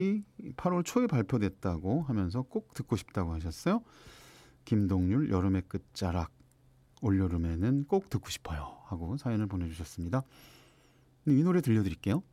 8월 초에 발표됐다고 하면서 꼭 듣고 싶다고 하셨어요. 김동률 여름의 끝자락 올여름에는 꼭 듣고 싶어요 하고 사연을 보내주셨습니다. 이 노래 들려드릴게요.